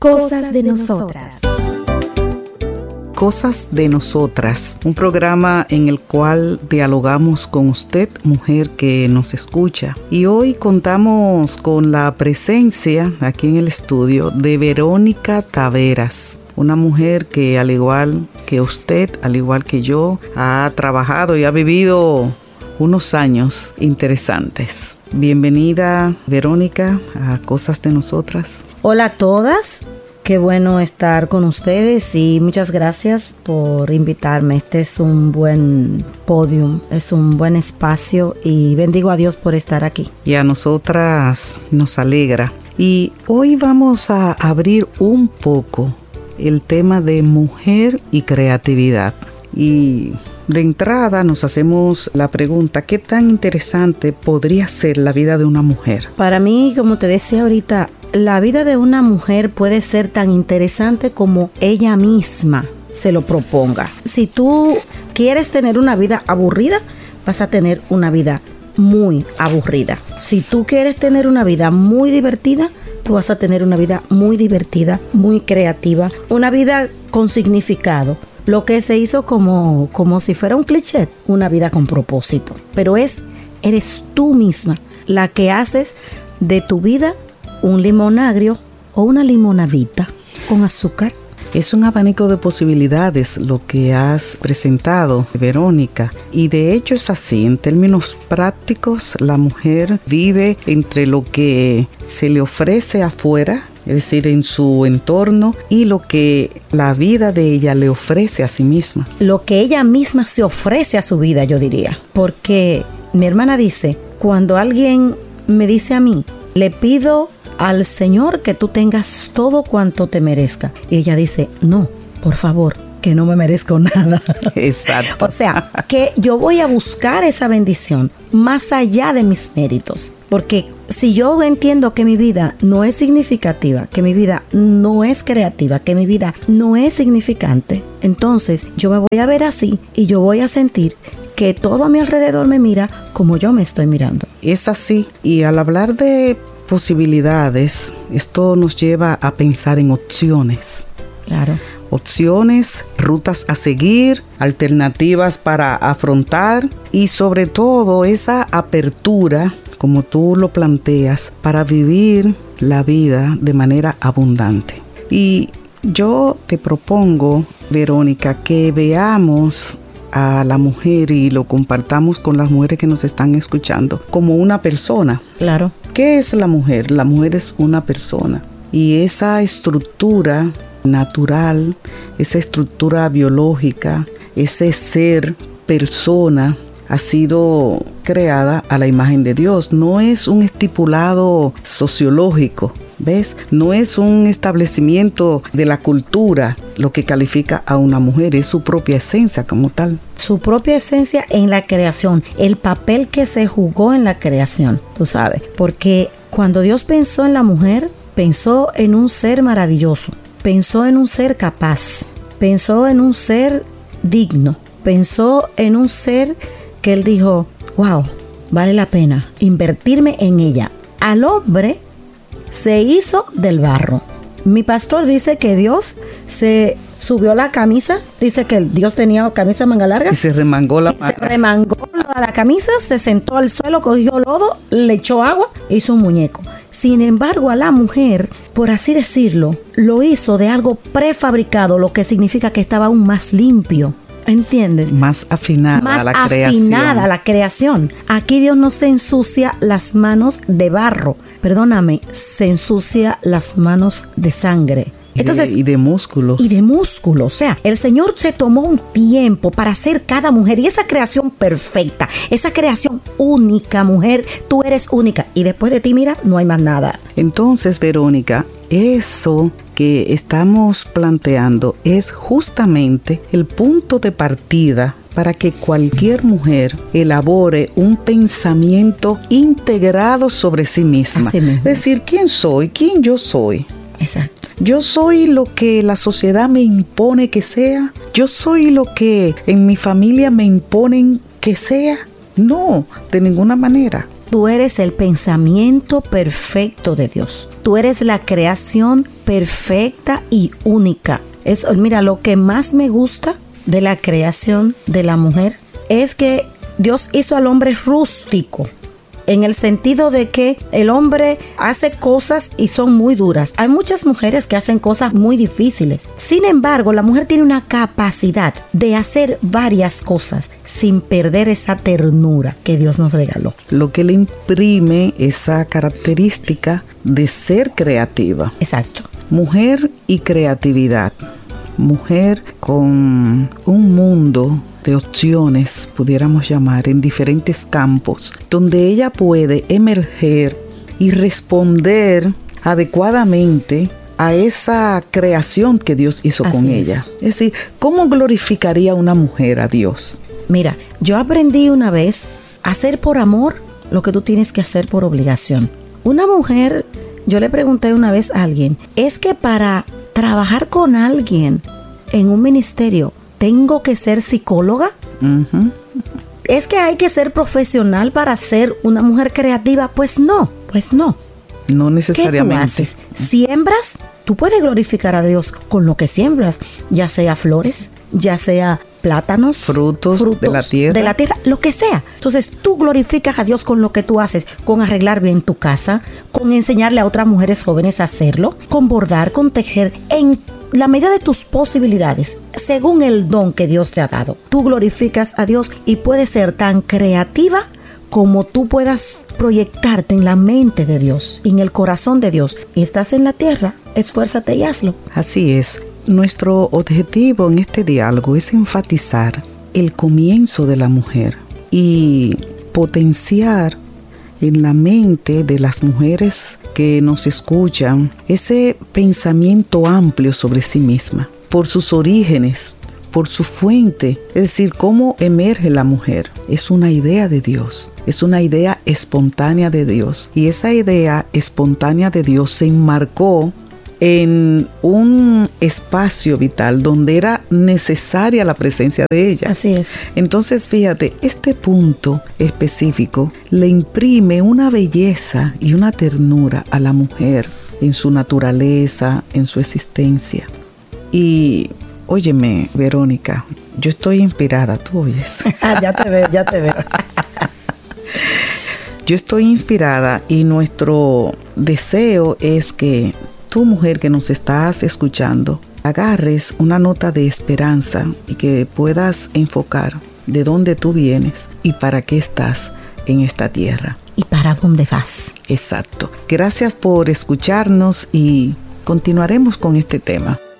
Cosas de nosotras. Cosas de nosotras, un programa en el cual dialogamos con usted, mujer que nos escucha. Y hoy contamos con la presencia aquí en el estudio de Verónica Taveras, una mujer que al igual que usted, al igual que yo, ha trabajado y ha vivido unos años interesantes. Bienvenida, Verónica, a Cosas de Nosotras. Hola a todas. Qué bueno estar con ustedes y muchas gracias por invitarme. Este es un buen podium, es un buen espacio y bendigo a Dios por estar aquí. Y a nosotras nos alegra. Y hoy vamos a abrir un poco el tema de mujer y creatividad. Y de entrada nos hacemos la pregunta, ¿qué tan interesante podría ser la vida de una mujer? Para mí, como te decía ahorita, la vida de una mujer puede ser tan interesante como ella misma se lo proponga. Si tú quieres tener una vida aburrida, vas a tener una vida muy aburrida. Si tú quieres tener una vida muy divertida, tú vas a tener una vida muy divertida, muy creativa, una vida con significado. Lo que se hizo como si fuera un cliché, una vida con propósito. Pero eres tú misma la que haces de tu vida un limón agrio o una limonadita con azúcar. Es un abanico de posibilidades lo que has presentado, Verónica, y de hecho es así. En términos prácticos, la mujer vive entre lo que se le ofrece afuera, es decir, en su entorno, y lo que la vida de ella le ofrece a sí misma. Lo que ella misma se ofrece a su vida, yo diría. Porque mi hermana dice, cuando alguien me dice a mí, le pido al Señor que tú tengas todo cuanto te merezca. Y ella dice, no, por favor, que no me merezco nada. Exacto. O sea, que yo voy a buscar esa bendición más allá de mis méritos. Porque si yo entiendo que mi vida no es significativa, que mi vida no es creativa, que mi vida no es significante, entonces yo me voy a ver así y yo voy a sentir que todo a mi alrededor me mira como yo me estoy mirando. Es así. Y al hablar de posibilidades, esto nos lleva a pensar en opciones. Claro. Opciones, rutas a seguir, alternativas para afrontar y sobre todo esa apertura, como tú lo planteas, para vivir la vida de manera abundante. Y yo te propongo, Verónica, que veamos a la mujer y lo compartamos con las mujeres que nos están escuchando como una persona. Claro. ¿Qué es la mujer? La mujer es una persona y esa estructura natural, esa estructura biológica, ese ser persona ha sido creada a la imagen de Dios. No es un estipulado sociológico, ¿ves? No es un establecimiento de la cultura lo que califica a una mujer, es su propia esencia como tal. Su propia esencia en la creación, el papel que se jugó en la creación, tú sabes. Porque cuando Dios pensó en la mujer, pensó en un ser maravilloso, pensó en un ser capaz, pensó en un ser digno, pensó en un ser que él dijo, wow, vale la pena invertirme en ella. Al hombre se hizo del barro. Mi pastor dice que Dios se subió la camisa, dice que Dios tenía camisa manga larga. Y se remangó la camisa, se sentó al suelo, cogió lodo, le echó agua, hizo un muñeco. Sin embargo, a la mujer, por así decirlo, lo hizo de algo prefabricado, lo que significa que estaba aún más limpio. ¿Entiendes? Más afinada a la creación. Más afinada a la creación. Aquí Dios no se ensucia las manos de barro. Perdóname, se ensucia las manos de sangre. Entonces, y de músculo. Y de músculo. O sea, el Señor se tomó un tiempo para hacer cada mujer. Y esa creación perfecta, esa creación única, mujer, tú eres única. Y después de ti, mira, no hay más nada. Entonces, Verónica, eso que estamos planteando es justamente el punto de partida para que cualquier mujer elabore un pensamiento integrado sobre sí misma. Es decir, ¿quién soy? ¿Quién yo soy? Exacto. Yo soy lo que la sociedad me impone que sea. Yo soy lo que en mi familia me imponen que sea. No, de ninguna manera. Tú eres el pensamiento perfecto de Dios. Tú eres la creación perfecta y única. Mira, lo que más me gusta de la creación de la mujer es que Dios hizo al hombre rústico, en el sentido de que el hombre hace cosas y son muy duras. Hay muchas mujeres que hacen cosas muy difíciles. Sin embargo, la mujer tiene una capacidad de hacer varias cosas sin perder esa ternura que Dios nos regaló. Lo que le imprime esa característica de ser creativa. Exacto. Mujer y creatividad. Mujer con un mundo de opciones, pudiéramos llamar, en diferentes campos, donde ella puede emerger y responder adecuadamente a esa creación que Dios hizo con ella. Es decir, ¿cómo glorificaría una mujer a Dios? Mira, yo aprendí una vez a hacer por amor lo que tú tienes que hacer por obligación. Una mujer, yo le pregunté una vez a alguien, ¿es que para trabajar con alguien en un ministerio tengo que ser psicóloga? Uh-huh. ¿Es que hay que ser profesional para ser una mujer creativa? Pues no. No necesariamente. ¿Qué tú haces? ¿Siembras? Tú puedes glorificar a Dios con lo que siembras, ya sea flores, ya sea plátanos, frutos de la tierra, lo que sea. Entonces tú glorificas a Dios con lo que tú haces, con arreglar bien tu casa, con enseñarle a otras mujeres jóvenes a hacerlo, con bordar, con tejer, en la medida de tus posibilidades, según el don que Dios te ha dado. Tú glorificas a Dios y puedes ser tan creativa como tú puedas proyectarte en la mente de Dios, en el corazón de Dios. Y estás en la tierra, esfuérzate y hazlo. Así es. Nuestro objetivo en este diálogo es enfatizar el comienzo de la mujer y potenciar en la mente de las mujeres que nos escuchan ese pensamiento amplio sobre sí misma, por sus orígenes, por su fuente, es decir, cómo emerge la mujer. Es una idea de Dios, es una idea espontánea de Dios, y esa idea espontánea de Dios se enmarcó en un espacio vital donde era necesaria la presencia de ella. Así es. Entonces, fíjate, este punto específico le imprime una belleza y una ternura a la mujer en su naturaleza, en su existencia. Y, óyeme, Verónica, yo estoy inspirada, ¿tú oyes? Ya te veo. Yo estoy inspirada y nuestro deseo es que tú, mujer que nos estás escuchando, agarres una nota de esperanza y que puedas enfocar de dónde tú vienes y para qué estás en esta tierra. ¿Y para dónde vas? Exacto. Gracias por escucharnos y continuaremos con este tema.